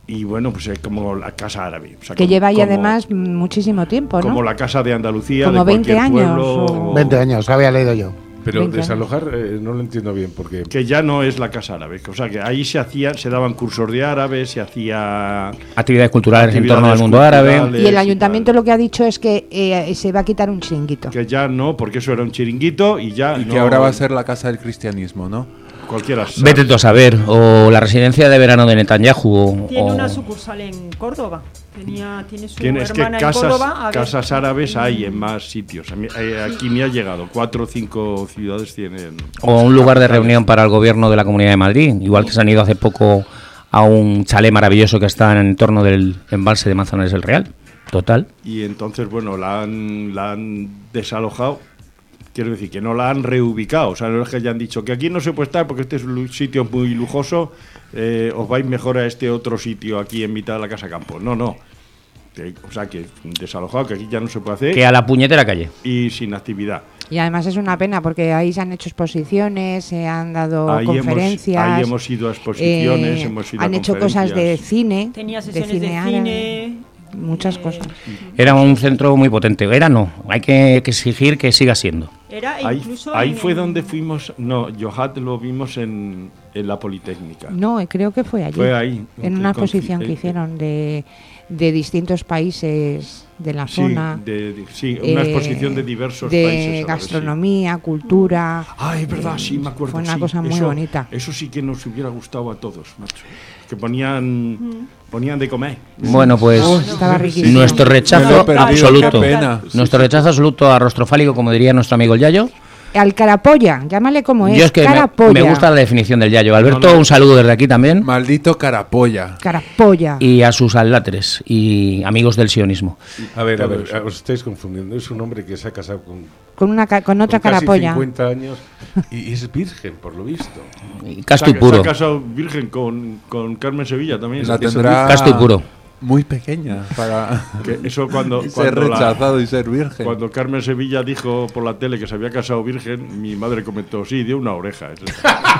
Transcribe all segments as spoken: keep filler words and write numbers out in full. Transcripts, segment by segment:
y bueno, pues es como la Casa Árabe. O sea, que como, lleva ahí como, además muchísimo tiempo, ¿no? Como la Casa de Andalucía, como de veinte cualquier años. pueblo. O... veinte años, había leído yo. Pero veinte desalojar eh, no lo entiendo bien porque Que ya no es la Casa Árabe, o sea que ahí se hacían, se daban cursos de árabe, se hacía Actividades culturales en torno al actividades mundo árabe. culturales Y el y ayuntamiento tal. lo que ha dicho es que eh, se va a quitar un chiringuito. Que ya no, porque eso era un chiringuito y ya Y no, que ahora va a ser la casa del cristianismo, ¿no? cualquiera sabe. Vete tú a saber, o la residencia de verano de Netanyahu. O, Tiene o- una sucursal en Córdoba. Tenía, tiene su Tiene, es que hermana en casas, Córdoba. A ver, casas árabes en- hay en más sitios. A mí- eh, aquí me ha llegado, cuatro o cinco ciudades tienen. o un lugar de reunión para el gobierno de la Comunidad de Madrid, igual que se han ido hace poco a un chalet maravilloso que está en torno del embalse de Manzanares del Real. Total. Y entonces, bueno, la han, la han desalojado. Quiero decir, que no la han reubicado. O sea, no es que hayan dicho que aquí no se puede estar porque este es un sitio muy lujoso, eh, os vais mejor a este otro sitio aquí en mitad de la Casa Campo. No, no. Que- o sea, que desalojado, que aquí ya no se puede hacer Que a la puñetera calle. y sin actividad. Y además es una pena porque ahí se han hecho exposiciones, se han dado Ahí hemos, conferencias. ahí hemos ido a exposiciones, eh, hemos ido han a hecho cosas de conferencias. cine. Tenía sesiones de cine. árabe, muchas eh, cosas. Era un centro muy potente. Era no, hay que, que exigir que siga siendo. Era Ahí, incluso ahí en fue el- donde fuimos. No, Yohat lo vimos en, en la Politécnica. No, creo que fue allí. Fue ahí. En una Con- exposición que eh, hicieron de, de distintos países de la Sí, zona. de, de- sí, una eh, exposición de diversos de países. árabes, sí. gastronomía, cultura. Ah, es verdad, sí, me acuerdo. Fue una sí. cosa muy Eso- bonita. Eso sí que nos hubiera gustado a todos, macho. Que ponían, ponían de comer. Bueno, pues Oh, estaba riquísimo. nuestro Me lo rechazo he perdido, absoluto. qué pena. Nuestro rechazo absoluto a rostrofálico, como diría nuestro amigo el Yayo. Al carapolla, llámale como es. Yo es que me, carapolla. me gusta la definición del Yayo. Alberto, No, no. un saludo desde aquí también. Maldito carapolla. Carapolla. Y a sus aláteres y amigos del sionismo. A ver, a Todo ver, eso. os estáis confundiendo. Es un hombre que se ha casado con, Con, una, ca- con otra con casi carapolla. cincuenta años y es virgen, por lo visto. Y Casto y Se ha- puro. Se ha casado virgen con, con Carmen Sevilla también. La Eso tendrá Casto y puro. muy pequeña para dice que eso cuando, ser cuando, la- rechazado y ser virgen. cuando Carmen Sevilla dijo por la tele que se había casado virgen, mi madre comentó, sí, dio una oreja. Eso.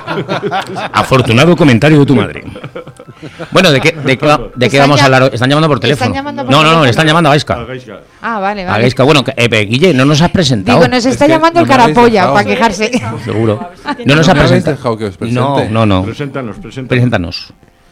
Afortunado comentario de tu madre. Bueno, ¿de qué, de qué, va- de qué Están vamos a ya- hablar hoy? ¿Están llamando por están teléfono? llamando por no, no, no, teléfono. le están llamando a Ah, Gaisca. Gaisca. Ah, vale, A vale. Gaisca. Bueno, que- eh, Guille, no nos has presentado. Digo, nos está que llamando no el me habéis carapolla dejado. para quejarse. Seguro. A ver si No tiene- nos ¿No ha me habéis presentado. dejado que os presente? No, no, no. Preséntanos, preséntanos. Preséntanos.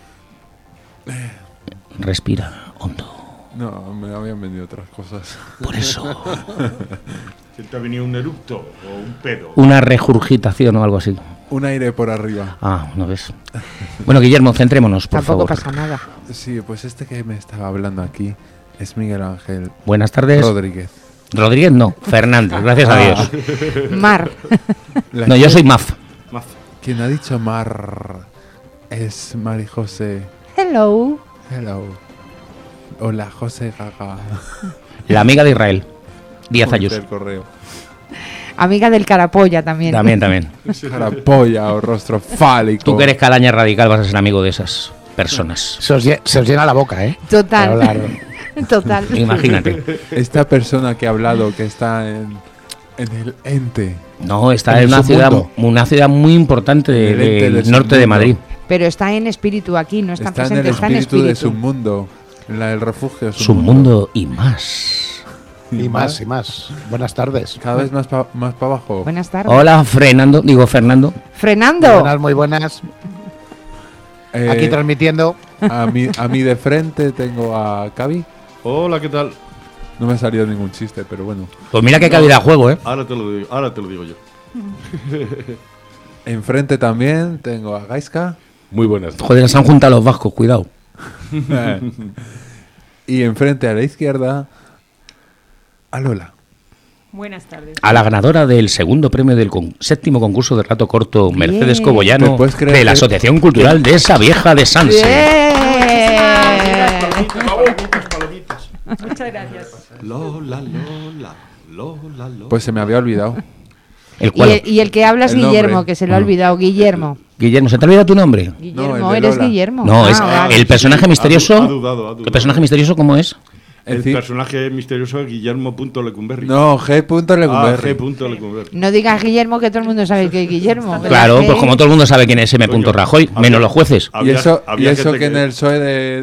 Respira hondo. No, me habían venido otras cosas. Por eso. ¿Se te ha venido un eructo o un pedo? Una regurgitación o algo así. Un aire por arriba. Ah, no ves. Bueno, Guillermo, centrémonos, por Tampoco favor. pasa nada. Sí, pues este que me estaba hablando aquí es Miguel Ángel Buenas tardes. Rodríguez. Rodríguez no, Fernández, gracias a Dios. Mar. La No, yo que- soy Maf. Mazo. Quien ha dicho Mar es Mari José. Hello. Hello. Hola, José Gaga. La amiga de Israel. Díaz Del Ayuso. correo. Amiga del carapolla también. También, también. Carapolla o rostro fálico. Tú que eres calaña radical vas a ser amigo de esas personas. Se os, lle- se os llena la boca, ¿eh? Total. Para hablar. Total. Imagínate. Esta persona que ha hablado, que está en, en el ente. No, está En en una su ciudad, mundo. una ciudad muy importante de- En el ente del de su norte de mundo. Madrid. Pero está en espíritu aquí, no está, Está en presente, el está en espíritu espíritu. de su mundo. En la del refugio. Su mundo y más. Y más, y más. Buenas tardes. Cada vez más para más pa abajo. Buenas tardes. Hola, Fernando. Digo, Fernando. Frenando. Buenas, muy buenas. Eh, Aquí transmitiendo. a, mí, a mí de frente tengo a Cavi. Hola, ¿qué tal? No me ha salido ningún chiste, pero bueno. Pues mira qué cabida juego, ¿eh? Ahora te lo digo, ahora te lo digo yo. Enfrente también tengo a Gaisca. Muy buenas tardes. Joder, se han juntado los vascos, cuidado. Y enfrente a la izquierda, a Lola. Buenas tardes. A la ganadora del segundo premio del con- séptimo concurso de rato corto, Mercedes Bien. Cobollano, ¿Te puedes creer de la que- Asociación Cultural de esa vieja de Sanse. Bien. Muchas gracias. Lola, Lola, Lola, Lola. Pues se me había olvidado. El Y cual, el, y el que habla es El nombre. Guillermo, que se lo ha Ah. olvidado. Guillermo. Guillermo, ¿se te ha olvidado tu nombre? Guillermo, el de eres Lola. Guillermo. No, Ah, es vale. el personaje Ha du- misterioso. ha dudado, ha dudado. ¿El personaje misterioso cómo es? El En fin. personaje misterioso es Guillermo punto Lecumberri. No, G. ah, Lecumberri. G. punto Lecumberri. No digas Guillermo, que todo el mundo sabe que es Guillermo. ¿verdad? Claro, ¿Eh? pues como todo el mundo sabe quién es M. Coño, Rajoy, había- menos los jueces. Y Había- eso, y había eso gente que en el P S O E de,